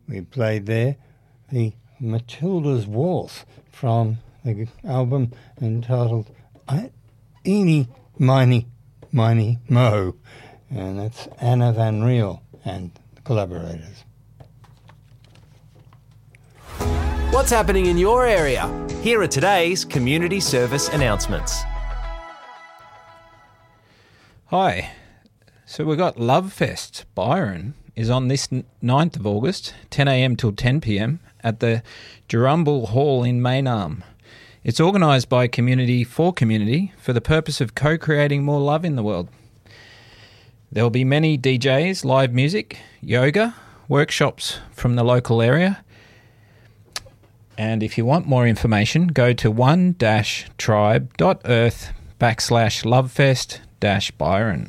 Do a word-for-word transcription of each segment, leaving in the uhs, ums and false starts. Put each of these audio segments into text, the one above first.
we played there the Matilda's Waltz from the album entitled Eeny, Miny, Miny, Mo. And that's Anna Van Riel and the collaborators. What's happening in your area? Here are today's community service announcements. Hi. So we've got Love Fest. Byron is on this ninth of August, ten a.m. till ten p.m. at the Jurrumbal Hall in Maynarm. It's organised by Community for Community for the purpose of co-creating more love in the world. There will be many D Js, live music, yoga, workshops from the local area. And if you want more information, go to one-tribe.earth backslash lovefest dash Byron.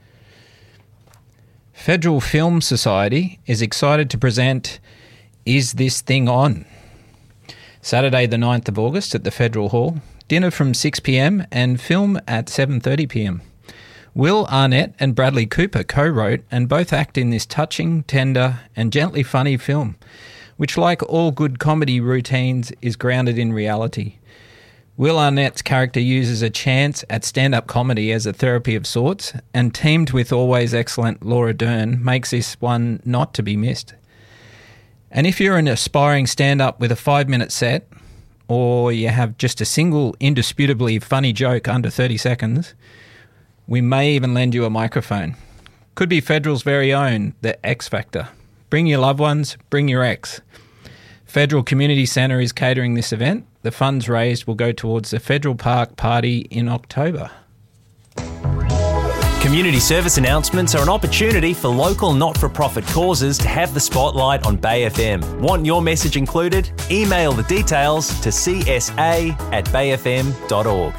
Federal Film Society is excited to present Is This Thing On? Saturday the ninth of August at the Federal Hall. Dinner from six p.m. and film at seven thirty p.m. Will Arnett and Bradley Cooper co-wrote and both act in this touching, tender and gently funny film, which, like all good comedy routines, is grounded in reality. Will Arnett's character uses a chance at stand-up comedy as a therapy of sorts, and teamed with always excellent Laura Dern, makes this one not to be missed. And if you're an aspiring stand-up with a five-minute set, or you have just a single indisputably funny joke under thirty seconds, we may even lend you a microphone. Could be Federal's very own, the X Factor. Bring your loved ones, bring your ex. Federal Community Centre is catering this event. The funds raised will go towards the Federal Park Party in October. Community service announcements are an opportunity for local not-for-profit causes to have the spotlight on Bay F M. Want your message included? Email the details to c s a at bay f m dot org.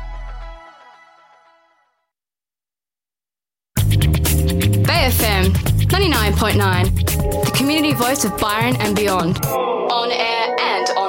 Bay F M ninety-nine point nine, the community voice of Byron and beyond. On air and on